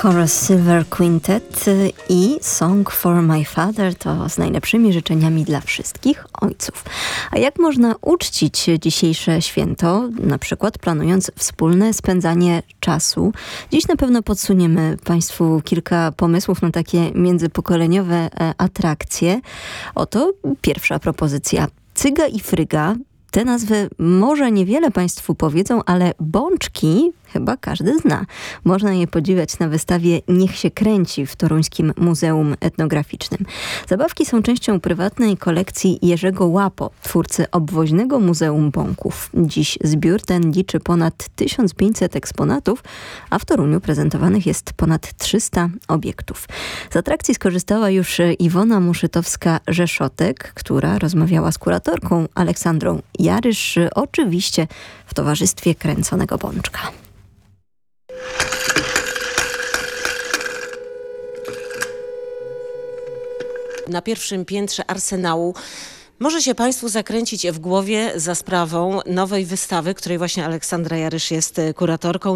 Horace Silver Quintet i Song for My Father to z najlepszymi życzeniami dla wszystkich ojców. A jak można uczcić dzisiejsze święto, na przykład planując wspólne spędzanie czasu? Dziś na pewno podsuniemy Państwu kilka pomysłów na takie międzypokoleniowe atrakcje. Oto pierwsza propozycja. Cyga i fryga. Te nazwy może niewiele Państwu powiedzą, ale bączki chyba każdy zna. Można je podziwiać na wystawie Niech się kręci w Toruńskim Muzeum Etnograficznym. Zabawki są częścią prywatnej kolekcji Jerzego Łapo, twórcy obwoźnego Muzeum Bąków. Dziś zbiór ten liczy ponad 1500 eksponatów, a w Toruniu prezentowanych jest ponad 300 obiektów. Z atrakcji skorzystała już Iwona Muszytowska-Rzeszotek, która rozmawiała z kuratorką Aleksandrą Jarysz, oczywiście w towarzystwie kręconego bączka. Na pierwszym piętrze Arsenału może się Państwu zakręcić w głowie za sprawą nowej wystawy, której właśnie Aleksandra Jarysz jest kuratorką.